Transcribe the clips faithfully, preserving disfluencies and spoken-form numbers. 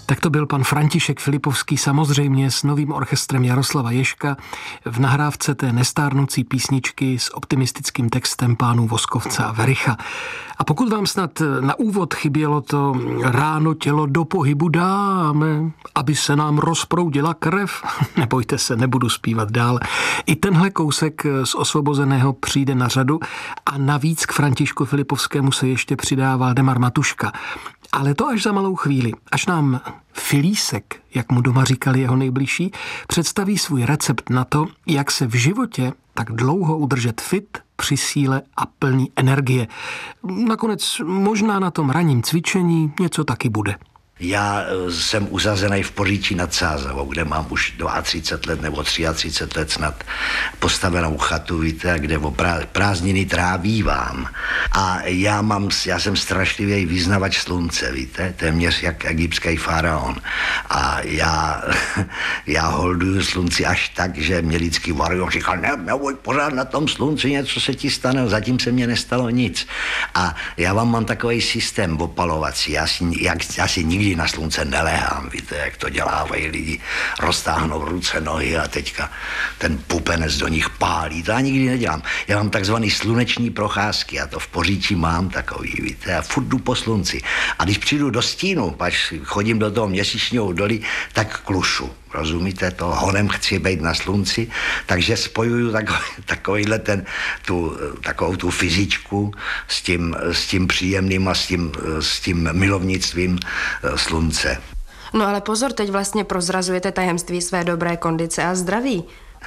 Tak to byl pan František Filipovský, samozřejmě s novým orchestrem Jaroslava Ježka v nahrávce té nestárnoucí písničky s optimistickým textem pánů Voskovce a Vericha. A pokud vám snad na úvod chybělo to ráno tělo do pohybu dáme, aby se nám rozproudila krev, nebojte se, nebudu zpívat dál. I tenhle kousek z Osvobozeného přijde na řadu a navíc k Františku Filipovskému se ještě přidá Valdemar Matuška. Ale to až za malou chvíli, až nám Filísek, jak mu doma říkali jeho nejbližší, představí svůj recept na to, jak se v životě tak dlouho udržet fit, při síle a plní energie. Nakonec možná na tom ranním cvičení něco taky bude. Já jsem usazený v Poříčí nad Sázavou, kde mám už třicet dva let nebo třicet tři let snad postavenou chatu, víte, kde o prázdniny trávívám. A já mám, já jsem strašlivý vyznavač slunce, víte, téměř jak egyptský faraon. A já, já holduju slunci až tak, že mě vždycky varují, říkal, ne, neboj, pořád na tom slunci, něco se ti stane, zatím se mně nestalo nic. A já vám mám takový systém opalovací, já si, jak, já si nikdy na slunce nelehám, víte, jak to dělávají lidi, roztáhnou ruce, nohy a teďka ten pupenec do nich pálí, to já nikdy nedělám. Já mám takzvaný sluneční procházky, já to v Poříčí mám takový, víte, a furt jdu po slunci. A když přijdu do stínu, pač chodím do toho měsíčního údolí, tak klušu. Rozumíte to? Honem chci být na slunci, takže spojuju takový, takovýhle ten, tu, takovou tu fyzičku s tím, s tím příjemným a s tím, s tím milovnictvím slunce. No ale pozor, teď vlastně prozrazujete tajemství své dobré kondice a zdraví.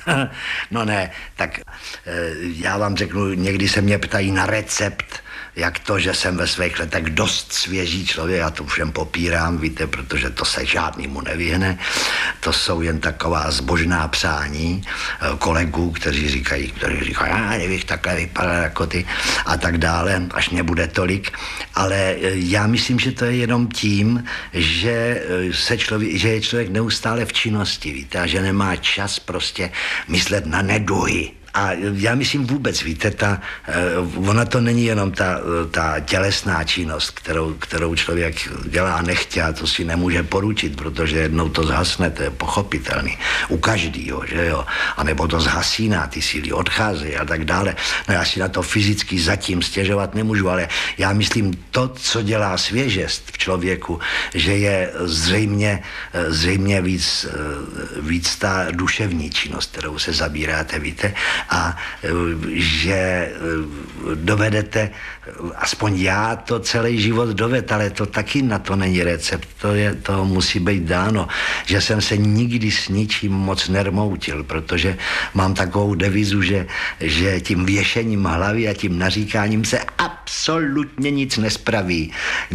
No ne, tak já vám řeknu, někdy se mě ptají na recept, jak to, že jsem ve svých letech dost svěží člověk, já to všem popírám, víte, protože to se žádnému nevyhne. To jsou jen taková zbožná přání kolegů, kteří říkají, kteří říkají, já nebych takhle vypadal jako ty a tak dále, až nebude tolik. Ale já myslím, že to je jenom tím, že, se člověk, že je člověk neustále v činnosti, víte, a že nemá čas prostě myslet na neduhy. A já myslím vůbec, víte, ta, ona to není jenom ta, ta tělesná činnost, kterou, kterou člověk dělá nechtě, a to si nemůže poručit, protože jednou to zhasne, to je pochopitelný. U každýho, že jo. A nebo to zhasíná, ty síly odcházejí a tak dále. No já si na to fyzicky zatím stěžovat nemůžu, ale já myslím to, co dělá svěžest v člověku, že je zřejmě, zřejmě víc, víc ta duševní činnost, kterou se zabíráte, víte, a že dovedete, aspoň já to celý život doved, ale to taky na to není recept, to, je, to musí být dáno, že jsem se nikdy s ničím moc nermoutil, protože mám takovou devizu, že, že tím věšením hlavy a tím naříkáním se absolutně nic nespraví.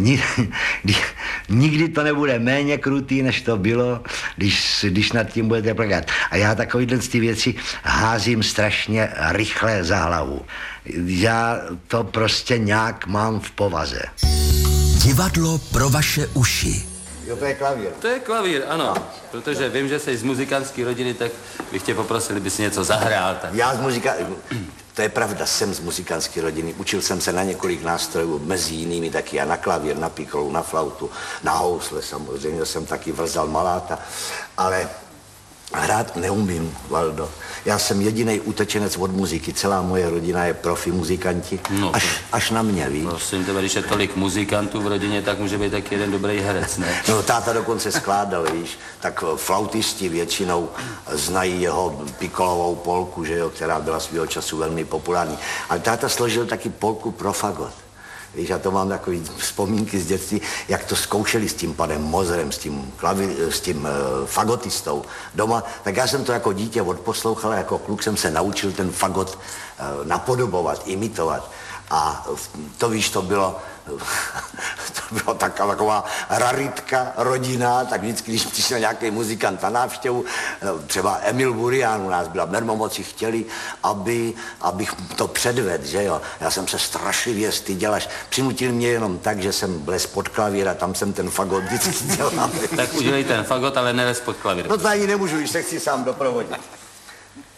Nikdy to nebude méně krutý, než to bylo, když, když nad tím budete plakat. A já takovýhle ty věci házím strašně rychle za hlavu. Já to prostě nějak mám v povaze. Divadlo pro vaše uši. Jo, to je klavír. To je klavír, ano. Protože vím, že jsi z muzikantské rodiny, tak bych tě poprosil, kdyby si něco zahrál. Tak. Já z muzika... To je pravda, jsem z muzikantské rodiny. Učil jsem se na několik nástrojů, mezi jinými taky a na klavír, na pikolu, na flautu, na housle samozřejmě, jsem taky vrzal maláta, ale hrát neumím, Valdo. Já jsem jedinej utečenec od muziky, celá moje rodina je profi muzikanti, no, až, až na mě, víš. Prosím tebe, když je tolik muzikantů v rodině, tak může být taky jeden dobrý herec, ne? No, táta dokonce skládal, víš, tak flautisti většinou znají jeho pikolovou polku, že jo, která byla svého času velmi populární. Ale táta složil taky polku pro fagot. Víš, já to mám takový vzpomínky z dětství, jak to zkoušeli s tím panem Mozerem, s tím, klavi, s tím uh, fagotistou doma. Tak já jsem to jako dítě odposlouchal a jako kluk jsem se naučil ten fagot uh, napodobovat, imitovat. A to víš, to bylo, to bylo taková raritka rodinná, tak vždycky, když přišel nějaký muzikant na návštěvu, třeba Emil Burian u nás byla, Mermomoci chtěli, aby, abych to předvedl, že jo. Já jsem se strašlivě styděl, až přinutil mě jenom tak, že jsem les pod klavír a tam jsem ten fagot vždycky dělal. Tak udělej ten fagot, ale neles pod klavír. No to ani nemůžu, když se chci sám doprovodit.